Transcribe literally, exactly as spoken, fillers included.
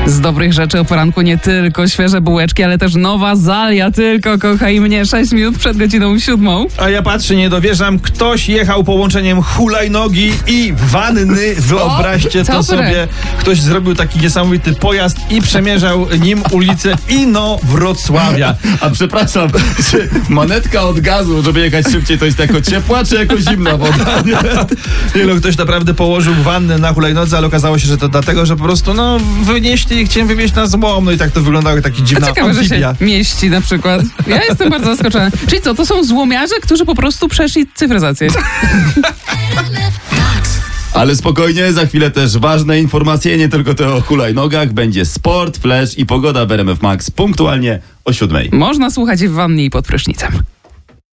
Z dobrych rzeczy o poranku nie tylko świeże bułeczki, ale też nowa Zalia. Tylko kochaj mnie, sześć minut przed godziną siódmą. A ja patrzę, nie dowierzam. Ktoś jechał połączeniem hulajnogi i wanny. Wyobraźcie Co? to Dobre. sobie. Ktoś zrobił taki niesamowity pojazd i przemierzał nim ulicę Inowrocławia. A przepraszam, czy monetka od gazu, żeby jechać szybciej, to jest jako ciepła, czy jako zimna woda? Nie? Nie no, ktoś naprawdę położył wannę na hulajnodze, ale okazało się, że to dlatego, że po prostu no wynieśli i chciałem wywieźć na złom. No i tak to wyglądało jak taki A dziwna ciekawe, że amfibia. się mieści na przykład. Ja jestem bardzo zaskoczona. Czyli co, to są złomiarze, którzy po prostu przeszli cyfryzację. Ale spokojnie, za chwilę też ważne informacje, nie tylko te o hulajnogach. Będzie sport, flash i pogoda w R M F Max punktualnie o siódmej. Można słuchać w wannie i pod prysznicem.